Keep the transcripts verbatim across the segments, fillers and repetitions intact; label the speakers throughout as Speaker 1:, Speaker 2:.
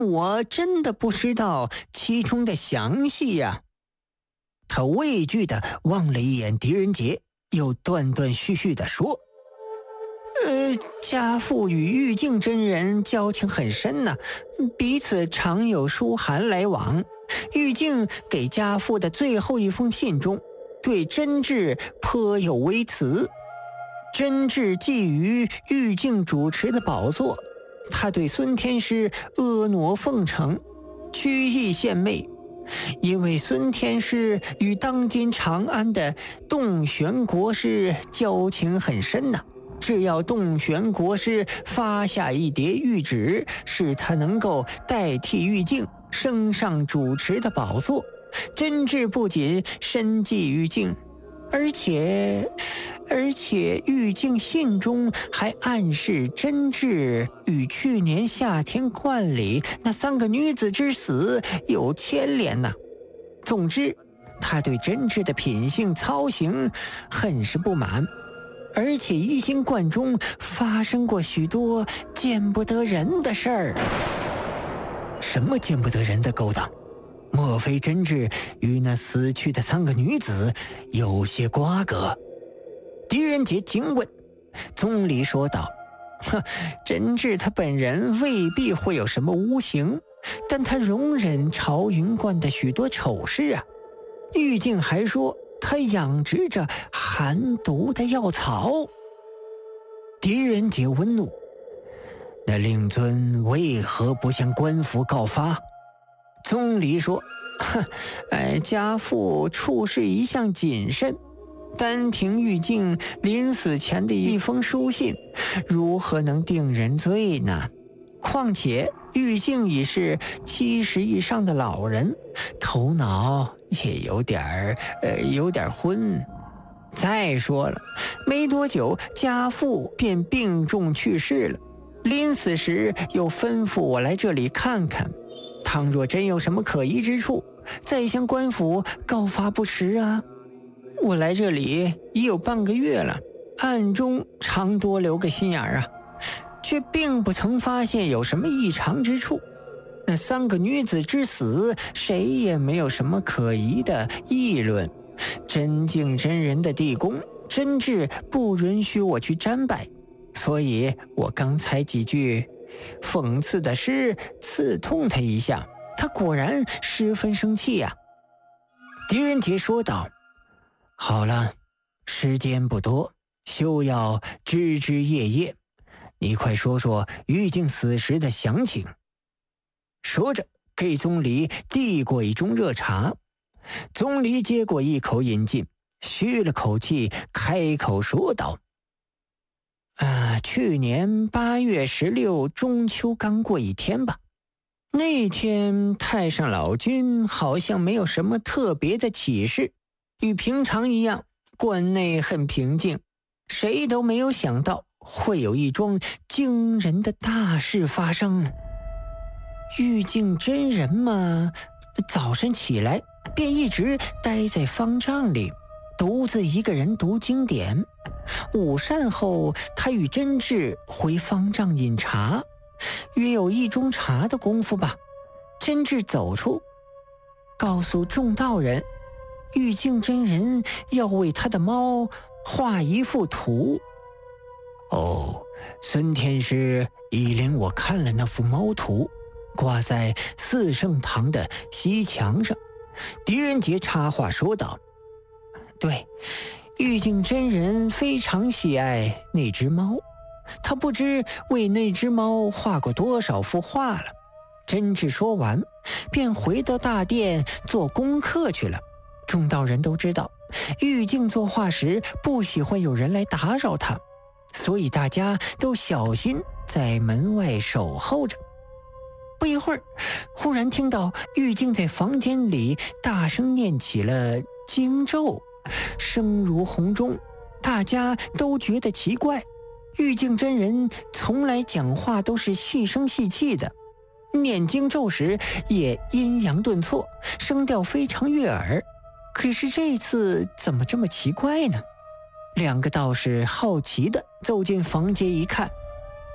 Speaker 1: 我真的不知道其中的详细呀。他畏惧地望了一眼狄仁杰，又断断续续地说：呃，家父与玉净真人交情很深呐、啊，彼此常有书函来往。玉净给家父的最后一封信中，对真挚颇有微词。真挚觊觎玉净主持的宝座，他对孙天师婀娜奉承，曲意献媚。因为孙天师与当今长安的洞玄国师交情很深呐、啊，只要洞玄国师发下一叠谕旨，使他能够代替玉净升上主持的宝座，真挚不仅深记玉净，而且而且玉净信中还暗示真挚与去年夏天观里那三个女子之死有牵连呐、啊。总之，他对真挚的品性操行很是不满，而且疑心观中发生过许多见不得人的事儿。什么见不得人的勾当？莫非真挚与那死去的三个女子有些瓜葛？狄仁杰惊问。宗理说道：哼，真挚他本人未必会有什么诬行，但他容忍朝云观的许多丑事啊。玉净还说他养殖着寒毒的药草。狄仁杰温怒：那令尊为何不向官府告发？宗理说：哼，哎，家父处事一向谨慎，单凭玉净临死前的一封书信，如何能定人罪呢？况且玉净已是七十以上的老人，头脑也有点儿呃有点昏。再说了，没多久家父便病重去世了，临死时又吩咐我来这里看看，倘若真有什么可疑之处，再向官府告发不迟啊。我来这里已有半个月了，暗中常多留个心眼儿啊，却并不曾发现有什么异常之处。那三个女子之死，谁也没有什么可疑的议论。真净真人的地宫，真挚不允许我去瞻拜，所以我刚才几句讽刺的诗刺痛他一下，他果然十分生气呀、啊。狄仁杰说道：好了，时间不多，休要枝枝叶叶，你快说说玉净死时的详情。说着给宗理递过一盅热茶。宗理接过一口饮尽，吁了口气，开口说道：啊，去年八月十六中秋刚过一天吧，那天太上老君好像没有什么特别的启示，与平常一样，观内很平静，谁都没有想到会有一桩惊人的大事发生。玉净真人嘛，早晨起来便一直待在方丈里，独自一个人读经典。午膳后，他与真挚回方丈饮茶，约有一盅茶的功夫吧。真挚走出，告诉众道人，玉净真人要为他的猫画一幅图。哦，孙天师已领我看了那幅猫图，挂在四圣堂的西墙上。狄仁杰插话说道：对，玉净真人非常喜爱那只猫，他不知为那只猫画过多少幅画了。真挚说完，便回到大殿做功课去了。众道人都知道，玉净作画时不喜欢有人来打扰他，所以大家都小心在门外守候着。不一会儿，忽然听到玉净在房间里大声念起了经咒，声如洪钟，大家都觉得奇怪。玉净真人从来讲话都是细声细气的，念经咒时也阴阳顿挫，声调非常悦耳。可是这次怎么这么奇怪呢？两个道士好奇地走进房间一看，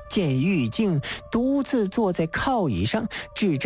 Speaker 1: 见玉镜独自坐在靠椅上，指着